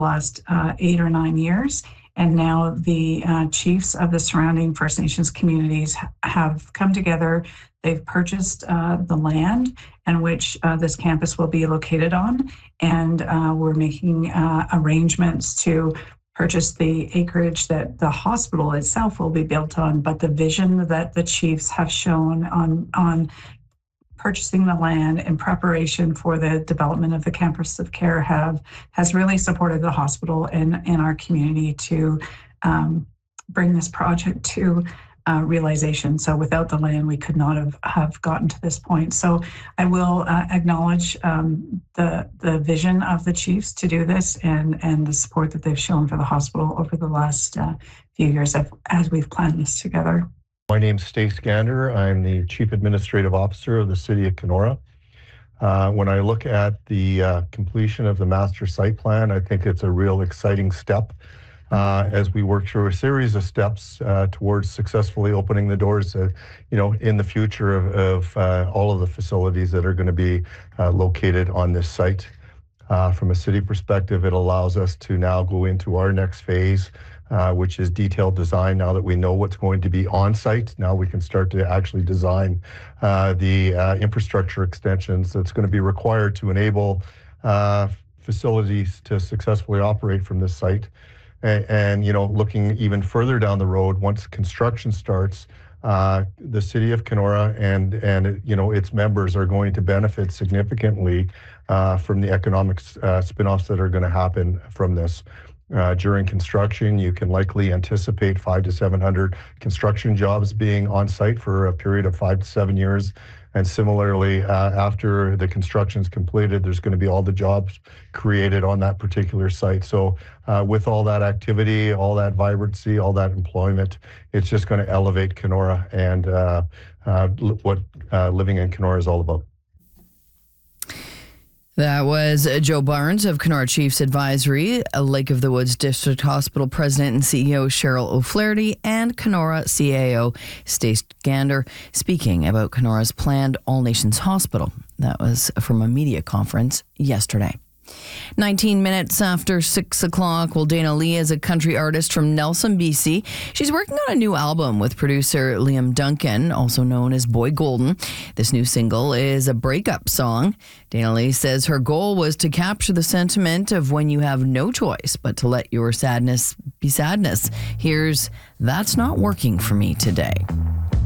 last 8 or 9 years. And now the chiefs of the surrounding First Nations communities have come together. They've purchased the land in which this campus will be located on, and we're making arrangements to purchase the acreage that the hospital itself will be built on. But the vision that the chiefs have shown on purchasing the land in preparation for the development of the campus of care has really supported the hospital and our community to bring this project to realization. So without the land, we could not have gotten to this point. So I will acknowledge the vision of the chiefs to do this and the support that they've shown for the hospital over the last few years as we've planned this together. My name's Stace Gander. I'm the Chief Administrative Officer of the City of Kenora. When I look at the completion of the master site plan, I think it's a real exciting step as we work through a series of steps towards successfully opening the doors, in the future of all of the facilities that are going to be located on this site. From a city perspective, it allows us to now go into our next phase, which is detailed design. Now that we know what's going to be on site, now we can start to actually design the infrastructure extensions that's going to be required to enable facilities to successfully operate from this site. And looking even further down the road, once construction starts, the city of Kenora and its members are going to benefit significantly from the economic spin-offs that are going to happen from this. During construction, you can likely anticipate 500 to 700 construction jobs being on site for a period of 5 to 7 years. And similarly, after the construction is completed, there's going to be all the jobs created on that particular site. So with all that activity, all that vibrancy, all that employment, it's just going to elevate Kenora and what living in Kenora is all about. That was Joe Barnes of Kenora Chiefs Advisory, Lake of the Woods District Hospital President and CEO Cheryl O'Flaherty, and Kenora CAO Stace Gander speaking about Kenora's planned All Nations Hospital. That was from a media conference yesterday. 19 minutes after 6 o'clock. Well, Dana Lee is a country artist from Nelson, BC. She's working on a new album with producer Liam Duncan, also known as Boy Golden. This new single is a breakup song. Dana Lee says her goal was to capture the sentiment of when you have no choice but to let your sadness be sadness. Here's That's Not Working For Me Today.